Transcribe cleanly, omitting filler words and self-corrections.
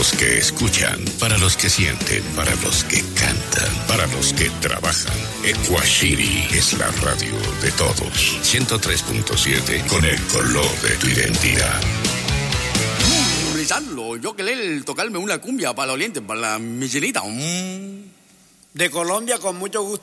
los que escuchan, para los que sienten, para los que cantan, para los que trabajan. Ecuashiri es la radio de todos. 103.7 con el color de tu identidad. Rizarlo, yo querer tocarme una cumbia para la oriente, para la Michelita. De Colombia, con mucho gusto.